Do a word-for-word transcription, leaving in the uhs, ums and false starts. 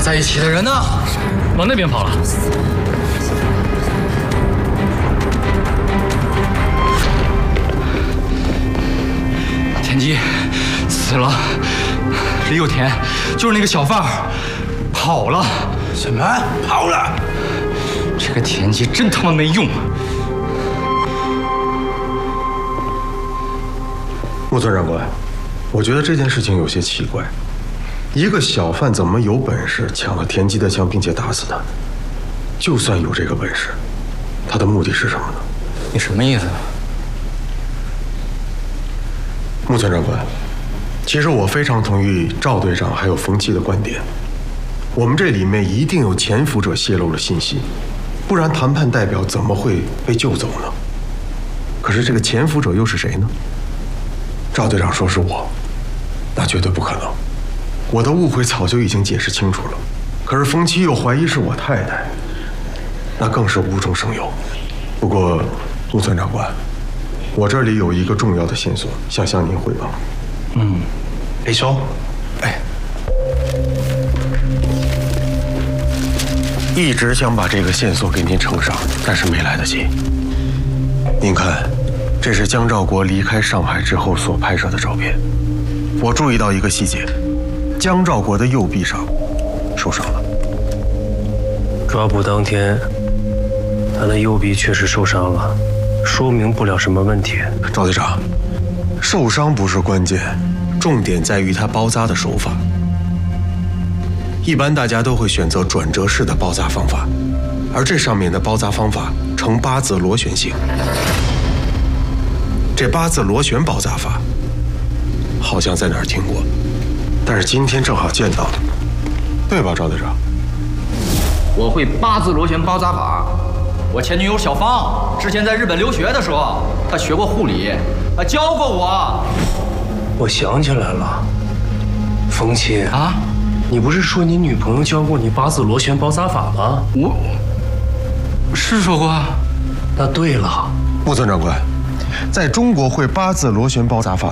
在一起的人呢？ 往那边跑了。 田鸡死了，李有田就是那个小贩儿跑了。 什么？跑了？ 这个田鸡真他妈没用！ 木村长官，我觉得这件事情有些奇怪。一个小贩怎么有本事抢了田鸡的枪，并且打死他？就算有这个本事，他的目的是什么呢？ 你什么意思？ 木村长官，其实我非常同意赵队长还有冯七的观点。我们这里面一定有潜伏者泄露了信息，不然谈判代表怎么会被救走呢？可是这个潜伏者又是谁呢？赵队长说是我，那绝对不可能。我的误会早就已经解释清楚了，可是冯七又怀疑是我太太，那更是无中生有。不过，木村长官，我这里有一个重要的线索，想向您汇报。 嗯，李说。哎， 一直想把这个线索给您呈上，但是没来得及。您看，这是江兆国离开上海之后所拍摄的照片。我注意到一个细节，江兆国的右臂上受伤了。 抓捕当天，他的右臂确实受伤了，说明不了什么问题。 赵队长，受伤不是关键，重点在于他包扎的手法。一般大家都会选择转折式的包扎方法，而这上面的包扎方法呈八字螺旋形。这八字螺旋包扎法，好像在哪儿听过，但是今天正好见到了，对吧，赵队长？ 我会八字螺旋包扎法。我前女友小芳之前在日本留学的时候，她学过护理，她教过我。 我想起来了，冯七啊， 你不是说你女朋友教过你八字螺旋包扎法吗？ 我是说过啊。 那对了， 木村长官，在中国会八字螺旋包扎法